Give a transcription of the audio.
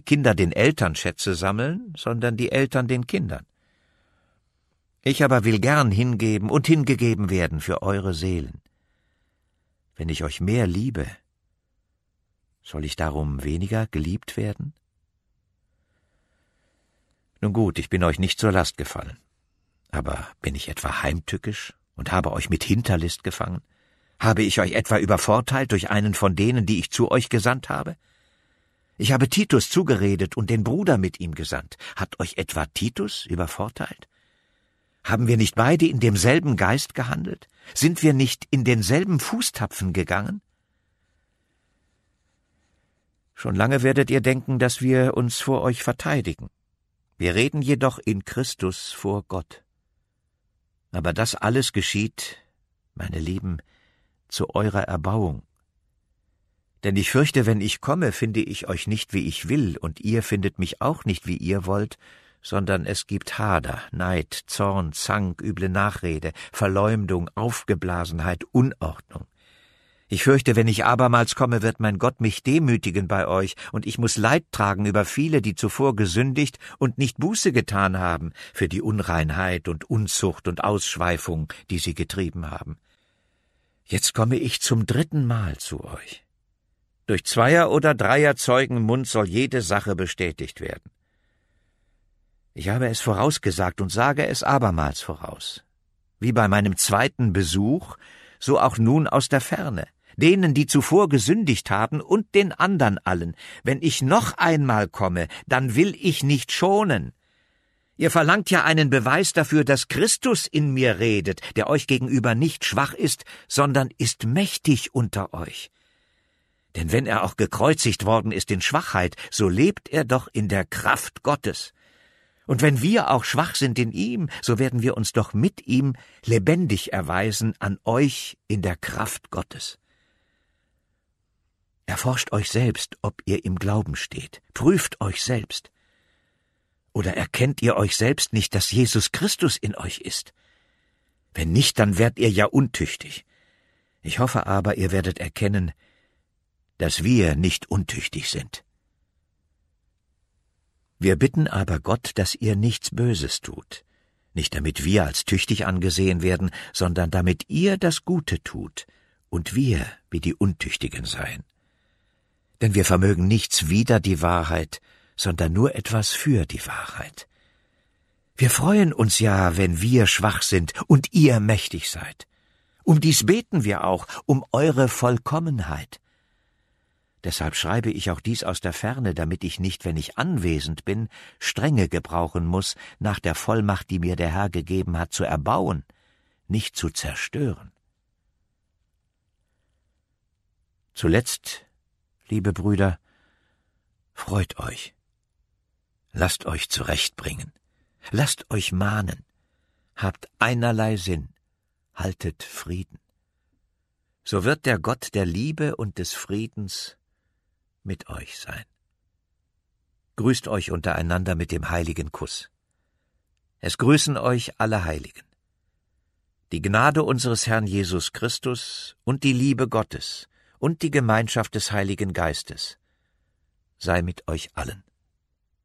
die Kinder den Eltern Schätze sammeln, sondern die Eltern den Kindern. Ich aber will gern hingeben und hingegeben werden für eure Seelen. Wenn ich euch mehr liebe, soll ich darum weniger geliebt werden? Nun gut, ich bin euch nicht zur Last gefallen. Aber bin ich etwa heimtückisch und habe euch mit Hinterlist gefangen? Habe ich euch etwa übervorteilt durch einen von denen, die ich zu euch gesandt habe? Ich habe Titus zugeredet und den Bruder mit ihm gesandt. Hat euch etwa Titus übervorteilt? Haben wir nicht beide in demselben Geist gehandelt? Sind wir nicht in denselben Fußtapfen gegangen? Schon lange werdet ihr denken, dass wir uns vor euch verteidigen. Wir reden jedoch in Christus vor Gott. Aber das alles geschieht, meine Lieben, zu eurer Erbauung. Denn ich fürchte, wenn ich komme, finde ich euch nicht, wie ich will, und ihr findet mich auch nicht, wie ihr wollt, sondern es gibt Hader, Neid, Zorn, Zank, üble Nachrede, Verleumdung, Aufgeblasenheit, Unordnung. Ich fürchte, wenn ich abermals komme, wird mein Gott mich demütigen bei euch, und ich muss Leid tragen über viele, die zuvor gesündigt und nicht Buße getan haben für die Unreinheit und Unzucht und Ausschweifung, die sie getrieben haben. Jetzt komme ich zum 3. Mal zu euch. Durch 2 oder 3 Zeugen Mund soll jede Sache bestätigt werden. Ich habe es vorausgesagt und sage es abermals voraus. Wie bei meinem 2. Besuch, so auch nun aus der Ferne, denen, die zuvor gesündigt haben, und den andern allen. Wenn ich noch einmal komme, dann will ich nicht schonen. Ihr verlangt ja einen Beweis dafür, dass Christus in mir redet, der euch gegenüber nicht schwach ist, sondern ist mächtig unter euch. Denn wenn er auch gekreuzigt worden ist in Schwachheit, so lebt er doch in der Kraft Gottes. Und wenn wir auch schwach sind in ihm, so werden wir uns doch mit ihm lebendig erweisen an euch in der Kraft Gottes. Erforscht euch selbst, ob ihr im Glauben steht. Prüft euch selbst. Oder erkennt ihr euch selbst nicht, dass Jesus Christus in euch ist? Wenn nicht, dann werdet ihr ja untüchtig. Ich hoffe aber, ihr werdet erkennen, dass wir nicht untüchtig sind. Wir bitten aber Gott, dass ihr nichts Böses tut, nicht damit wir als tüchtig angesehen werden, sondern damit ihr das Gute tut und wir wie die Untüchtigen seien. Denn wir vermögen nichts wider die Wahrheit, sondern nur etwas für die Wahrheit. Wir freuen uns ja, wenn wir schwach sind und ihr mächtig seid. Um dies beten wir auch, um eure Vollkommenheit. Deshalb schreibe ich auch dies aus der Ferne, damit ich nicht, wenn ich anwesend bin, Strenge gebrauchen muss, nach der Vollmacht, die mir der Herr gegeben hat, zu erbauen, nicht zu zerstören. Zuletzt, liebe Brüder, freut euch. Lasst euch zurechtbringen. Lasst euch mahnen. Habt einerlei Sinn. Haltet Frieden. So wird der Gott der Liebe und des Friedens mit euch sein. Grüßt euch untereinander mit dem heiligen Kuss. Es grüßen euch alle Heiligen. Die Gnade unseres Herrn Jesus Christus und die Liebe Gottes und die Gemeinschaft des Heiligen Geistes sei mit euch allen.